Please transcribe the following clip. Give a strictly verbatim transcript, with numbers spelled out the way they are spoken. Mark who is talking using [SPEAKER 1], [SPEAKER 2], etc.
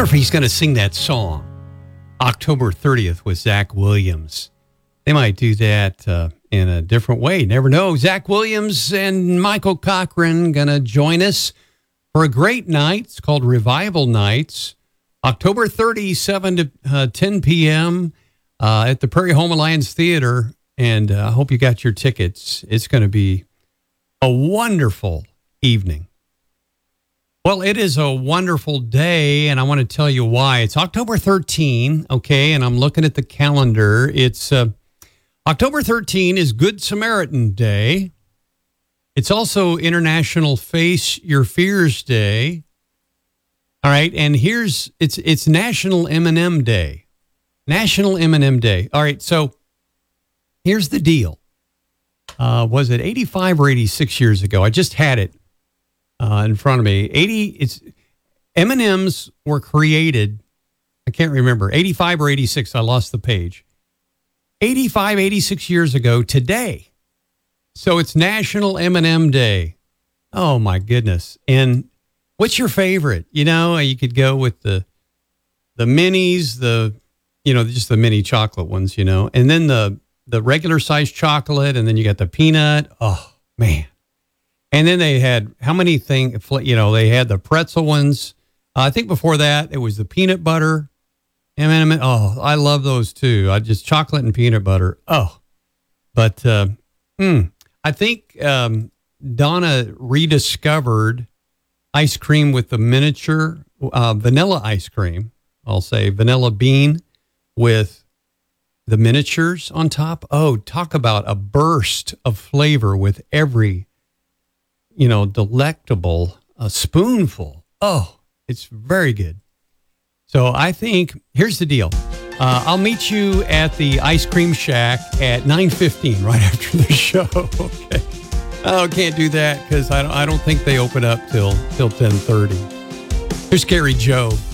[SPEAKER 1] wonder if he's going to sing that song, October thirtieth, with Zach Williams. They might do that uh, in a different way. Never know. Zach Williams and Michael Cochran going to join us for a great night. It's called Revival Nights. October thirtieth, seven to uh, ten p.m. Uh, at the Prairie Home Alliance Theater. And I uh, hope you got your tickets. It's going to be a wonderful evening. Well, it is a wonderful day, and I want to tell you why. It's October thirteenth, okay, and I'm looking at the calendar. It's uh, October thirteenth is Good Samaritan Day. It's also International Face Your Fears Day. All right, and here's, it's it's National M and M Day. National M and M Day. All right, so here's the deal. Uh, was it eighty-five or eighty-six years ago? I just had it uh, in front of me. eighty, it's M and M's were created, I can't remember, eighty-five or eighty-six, I lost the page. eighty-five, eighty-six years ago today. So it's National M and M Day. Oh my goodness. And what's your favorite? You know, you could go with the the minis, the, you know, just the mini chocolate ones, you know, and then the the regular size chocolate, and then you got the peanut. Oh man. And then they had how many things, you know, they had the pretzel ones. Uh, I think before that it was the peanut butter M and M. Oh, I love those too. I just chocolate and peanut butter. Oh, but uh, mm, I think um, Donna rediscovered ice cream with the miniature uh, vanilla ice cream. I'll say vanilla bean with the miniatures on top. Oh, talk about a burst of flavor with every, you know, delectable a spoonful. Oh, it's very good. So I think, here's the deal. Uh, I'll meet you at the Ice Cream Shack at nine fifteen, right after the show. Okay. Oh, can't do that because I don't, I don't think they open up till till ten thirty. Here's Gary Joe.